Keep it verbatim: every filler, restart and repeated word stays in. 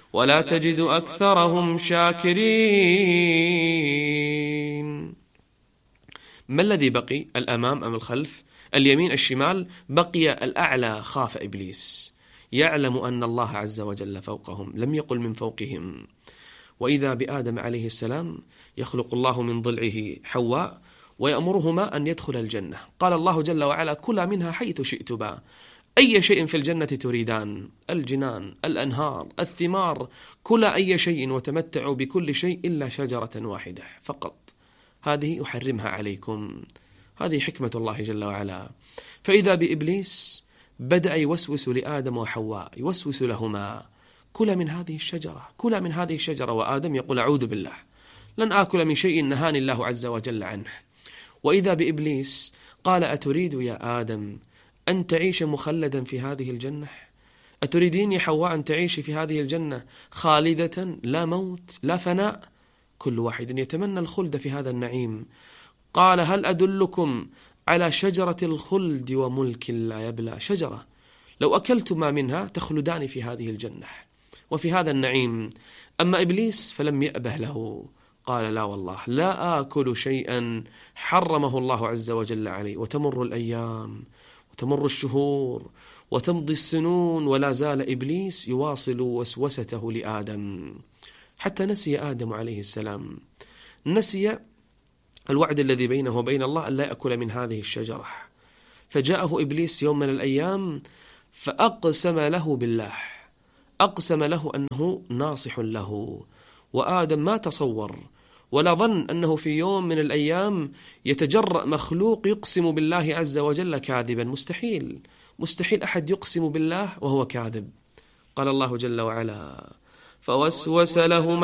ولا تجد أكثرهم شاكرين. ما الذي بقي؟ الأمام أم الخلف؟ اليمين الشمال؟ بقي الأعلى. خاف إبليس، يعلم أن الله عز وجل فوقهم، لم يقل من فوقهم. وإذا بآدم عليه السلام يخلق الله من ضلعه حواء ويأمرهما أن يدخل الجنة. قال الله جل وعلا: كلا منها حيث شئتما، أي شيء في الجنة تريدان، الجنان، الأنهار، الثمار، كلا أي شيء وتمتعوا بكل شيء إلا شجرة واحدة فقط، هذه أحرمها عليكم. هذه حكمة الله جل وعلا. فإذا بإبليس بدأ يوسوس لآدم وحواء، يوسوس لهما: كلا من هذه الشجرة، كلا من هذه الشجرة. وآدم يقول: أعوذ بالله، لن آكل من شيء نهاني الله عز وجل عنه. وإذا بإبليس قال: أتريد يا آدم أن تعيش مخلدا في هذه الجنة؟ أتريدين يا حواء أن تعيش في هذه الجنة خالدة، لا موت لا فناء؟ كل واحد يتمنى الخلد في هذا النعيم. قال: هل أدلكم على شجرة الخلد وملك لا يبلى؟ شجرة لو أكلتما منها تخلدان في هذه الجنة وفي هذا النعيم. أما إبليس فلم يأبه له، قال: لا والله، لا آكل شيئا حرمه الله عز وجل عليه. وتمر الأيام وتمر الشهور وتمضي السنون، ولا زال إبليس يواصل وسوسته لآدم، حتى نسي آدم عليه السلام، نسي الوعد الذي بينه وبين الله أن لا يأكل من هذه الشجرة. فجاءه إبليس يوم من الأيام فأقسم له بالله، أقسم له أنه ناصح له. وآدم ما تصور ولا ظن أنه في يوم من الأيام يتجرأ مخلوق يقسم بالله عز وجل كاذبا. مستحيل، مستحيل أحد يقسم بالله وهو كاذب. قال الله جل وعلا: فوسوس لهما